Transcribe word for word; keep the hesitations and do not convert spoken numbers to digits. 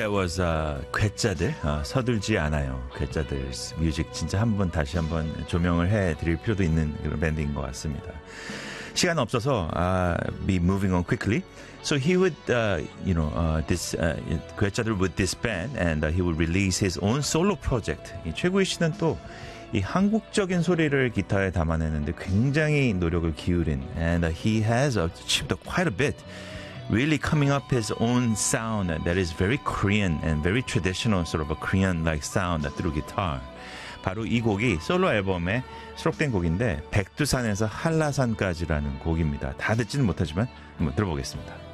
That was uh, 괴짜들 uh, 서둘지 않아요. 괴짜들 뮤직 진짜 한번 다시 한번 조명을 해드릴 필요도 있는 그런 밴드인 것 같습니다. 시간 없어서 uh, be moving on quickly. So he would, uh, you know, uh, this uh, 괴짜들 would disband and uh, he would release his own solo project. 이 최구희 씨는 또 이 한국적인 소리를 기타에 담아내는데 굉장히 노력을 기울인 and uh, he has achieved quite a bit. Really coming up his own sound that is very Korean and very traditional sort of a Korean-like sound through guitar. 바로 이 곡이 솔로 앨범에 수록된 곡인데 백두산에서 한라산까지라는 곡입니다. 다 듣지는 못하지만 한번 들어보겠습니다.